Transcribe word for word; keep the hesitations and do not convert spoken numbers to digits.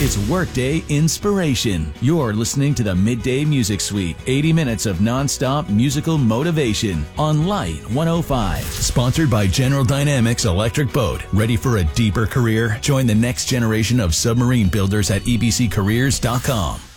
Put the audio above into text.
It's Workday Inspiration. You're listening to the Midday Music Suite, eighty minutes of nonstop musical motivation on Light one oh five. Sponsored by General Dynamics Electric Boat. Ready for a deeper career? Join the next generation of submarine builders at e b c careers dot com.